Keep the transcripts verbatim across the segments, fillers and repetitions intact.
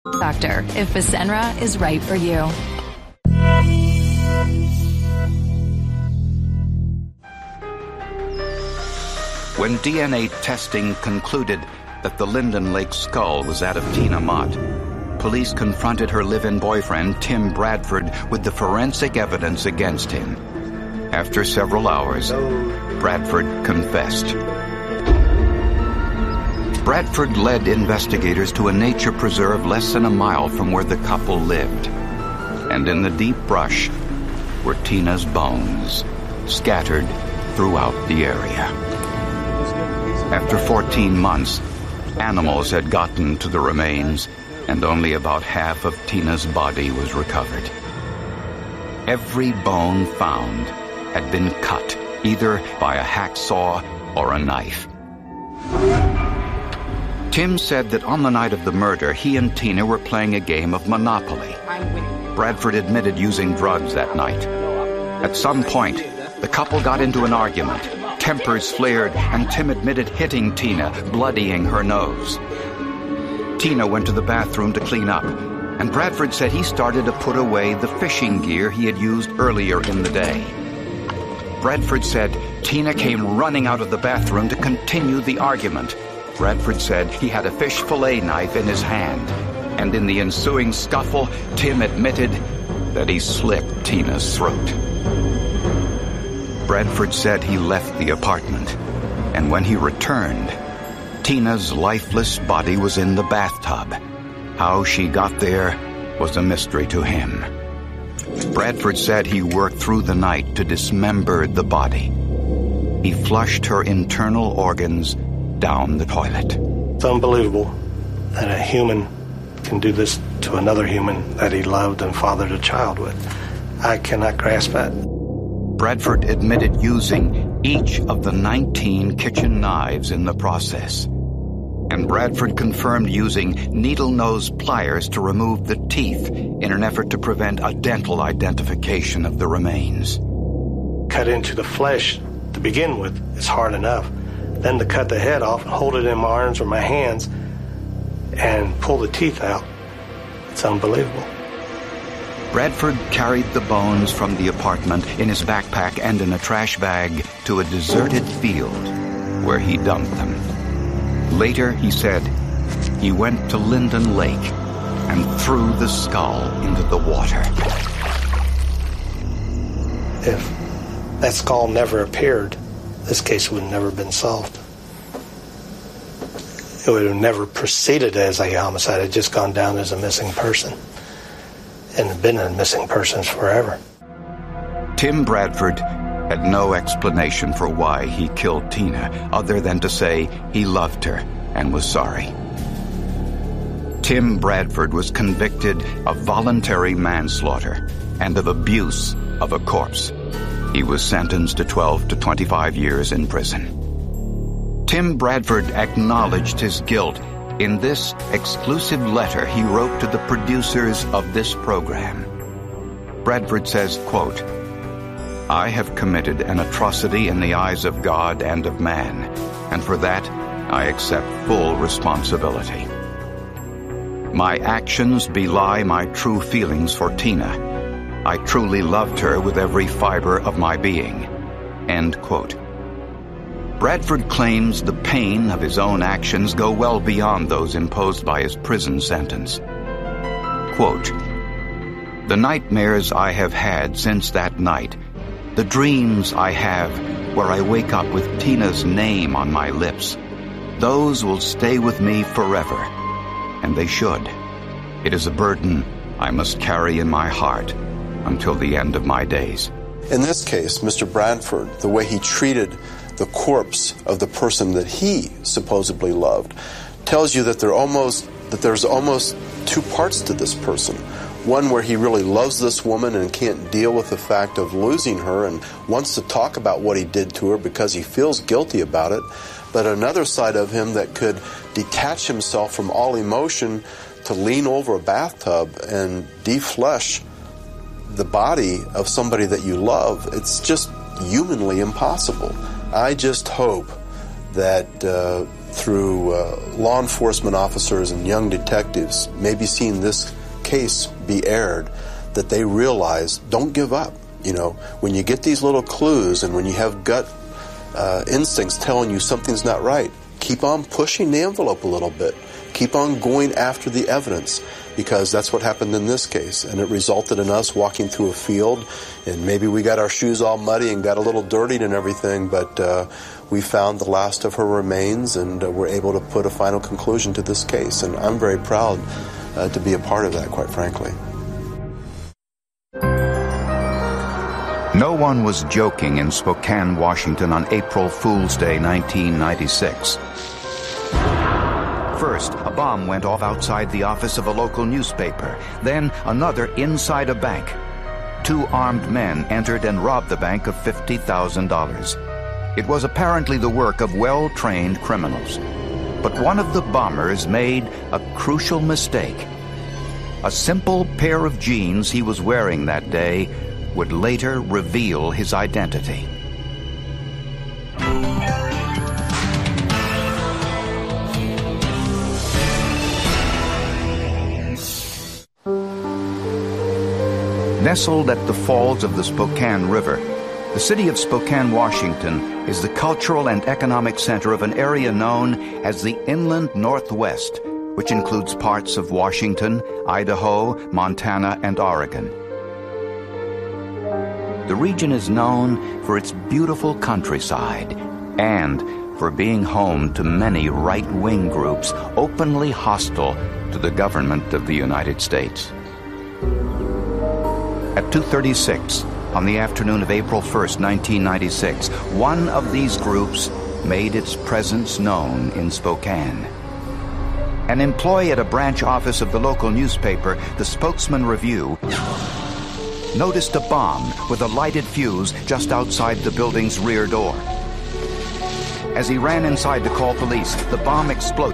Doctor, if Fasenra is right for you. When D N A testing concluded that the Linden Lake skull was that of Tina Mott, police confronted her live-in boyfriend, Tim Bradford, with the forensic evidence against him. After several hours, Bradford confessed. Bradford led investigators to a nature preserve less than a mile from where the couple lived. And in the deep brush were Tina's bones, scattered throughout the area. After fourteen months, animals had gotten to the remains, and only about half of Tina's body was recovered. Every bone found had been cut, either by a hacksaw or a knife. Tim said that on the night of the murder, he and Tina were playing a game of Monopoly. Bradford admitted using drugs that night. At some point, the couple got into an argument. Tempers flared, and Tim admitted hitting Tina, bloodying her nose. Tina went to the bathroom to clean up, and Bradford said he started to put away the fishing gear he had used earlier in the day. Bradford said Tina came running out of the bathroom to continue the argument. Bradford said he had a fish fillet knife in his hand, and in the ensuing scuffle, Tim admitted that he slit Tina's throat. Bradford said he left the apartment, and when he returned, Tina's lifeless body was in the bathtub. How she got there was a mystery to him. Bradford said he worked through the night to dismember the body. He flushed her internal organs down the toilet. It's unbelievable that a human can do this to another human that he loved and fathered a child with. I cannot grasp that. Bradford admitted using each of the nineteen kitchen knives in the process. And Bradford confirmed using needle-nose pliers to remove the teeth in an effort to prevent a dental identification of the remains. Cut into the flesh to begin with is hard enough. Then to cut the head off and hold it in my arms or my hands and pull the teeth out, it's unbelievable. Bradford carried the bones from the apartment in his backpack and in a trash bag to a deserted field where he dumped them. Later, he said, he went to Linden Lake and threw the skull into the water. If that skull never appeared, this case would have never been solved. It would have never proceeded as a homicide. It had just gone down as a missing person and been a missing person forever. Tim Bradford had no explanation for why he killed Tina other than to say he loved her and was sorry. Tim Bradford was convicted of voluntary manslaughter and of abuse of a corpse. He was sentenced to twelve to twenty-five years in prison. Tim Bradford acknowledged his guilt in this exclusive letter he wrote to the producers of this program. Bradford says, quote, I have committed an atrocity in the eyes of God and of man, and for that I accept full responsibility. My actions belie my true feelings for Tina. I truly loved her with every fiber of my being. End quote. Bradford claims the pain of his own actions go well beyond those imposed by his prison sentence. Quote, the nightmares I have had since that night, the dreams I have where I wake up with Tina's name on my lips, those will stay with me forever, and they should. It is a burden I must carry in my heart until the end of my days. In this case, Mister Bradford, the way he treated the corpse of the person that he supposedly loved, tells you that there almost that there's almost two parts to this person. One where he really loves this woman and can't deal with the fact of losing her and wants to talk about what he did to her because he feels guilty about it. But another side of him that could detach himself from all emotion to lean over a bathtub and deflesh the body of somebody that you love. It's just humanly impossible. I just hope that uh, through uh, law enforcement officers and young detectives, maybe seeing this case be aired, that they realize, don't give up. You know, when you get these little clues and when you have gut uh, instincts telling you something's not right, keep on pushing the envelope a little bit. Keep on going after the evidence, because that's what happened in this case. And it resulted in us walking through a field, and maybe we got our shoes all muddy and got a little dirtied and everything, but uh, we found the last of her remains, and uh, were able to put a final conclusion to this case. And I'm very proud uh, to be a part of that, quite frankly. No one was joking in Spokane, Washington on April Fool's Day, nineteen ninety-six. First, a bomb went off outside the office of a local newspaper. Then, another inside a bank. Two armed men entered and robbed the bank of fifty thousand dollars. It was apparently the work of well-trained criminals. But one of the bombers made a crucial mistake. A simple pair of jeans he was wearing that day would later reveal his identity. Nestled at the falls of the Spokane River, the city of Spokane, Washington, is the cultural and economic center of an area known as the Inland Northwest, which includes parts of Washington, Idaho, Montana, and Oregon. The region is known for its beautiful countryside and for being home to many right-wing groups openly hostile to the government of the United States. At two thirty-six, on the afternoon of April first, nineteen ninety-six, one of these groups made its presence known in Spokane. An employee at a branch office of the local newspaper, the Spokesman Review, noticed a bomb with a lighted fuse just outside the building's rear door. As he ran inside to call police, the bomb exploded,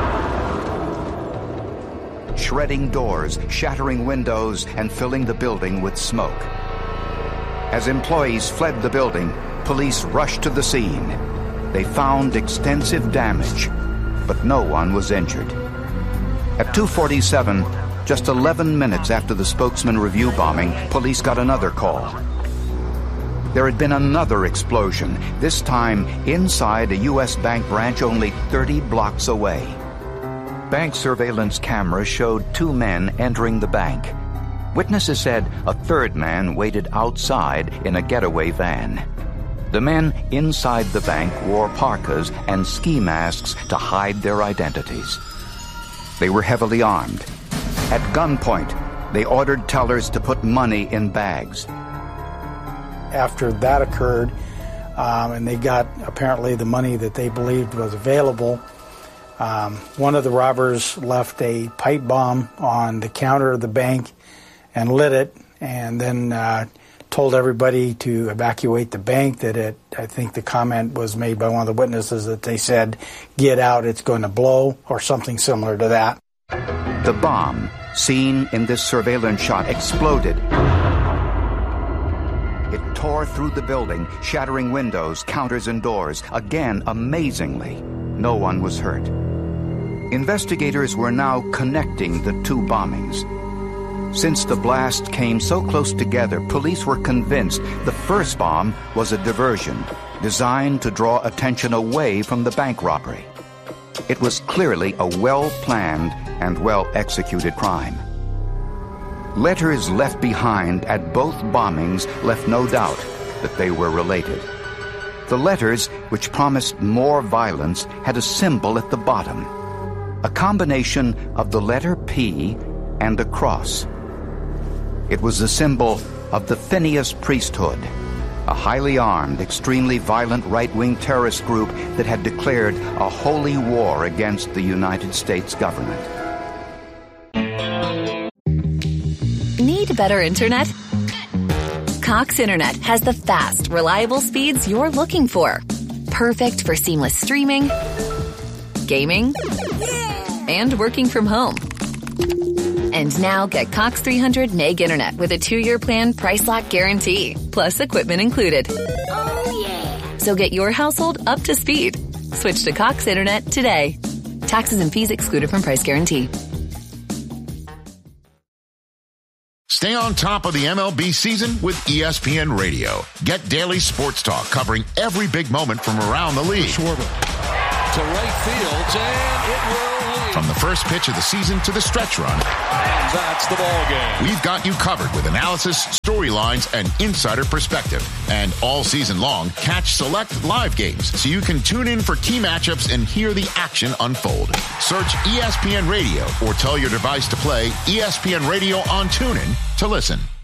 shredding doors, shattering windows, and filling the building with smoke. As employees fled the building, police rushed to the scene. They found extensive damage, but no one was injured. At two forty-seven, just eleven minutes after the Spokesman Review bombing, police got another call. There had been another explosion, this time inside a U S bank branch only thirty blocks away. Bank surveillance cameras showed two men entering the bank. Witnesses said a third man waited outside in a getaway van. The men inside the bank wore parkas and ski masks to hide their identities. They were heavily armed. At gunpoint, they ordered tellers to put money in bags. After that occurred, um, and they got apparently the money that they believed was available, um, one of the robbers left a pipe bomb on the counter of the bank and lit it, and then uh, told everybody to evacuate the bank. That it, I think the comment was made by one of the witnesses that they said, "Get out, it's going to blow," or something similar to that. The bomb, seen in this surveillance shot, exploded. It tore through the building, shattering windows, counters, and doors. Again, amazingly, no one was hurt. Investigators were now connecting the two bombings. Since the blast came so close together, police were convinced the first bomb was a diversion designed to draw attention away from the bank robbery. It was clearly a well-planned and well-executed crime. Letters left behind at both bombings left no doubt that they were related. The letters, which promised more violence, had a symbol at the bottom, a combination of the letter P and a cross. It was the symbol of the Phineas priesthood, a highly armed, extremely violent right-wing terrorist group that had declared a holy war against the United States government. Need better internet? Cox Internet has the fast, reliable speeds you're looking for. Perfect for seamless streaming, gaming, and working from home. And now get Cox three hundred meg internet with a two-year plan price lock guarantee, plus equipment included. Oh, yeah. So get your household up to speed. Switch to Cox Internet today. Taxes and fees excluded from price guarantee. Stay on top of the M L B season with E S P N Radio. Get daily sports talk covering every big moment from around the league. Schwarber to right field, and it will lead. From the first pitch of the season to the stretch run. And that's the ball game. We've got you covered with analysis, storylines, and insider perspective. And all season long, catch select live games so you can tune in for key matchups and hear the action unfold. Search E S P N Radio or tell your device to play E S P N Radio on TuneIn to listen.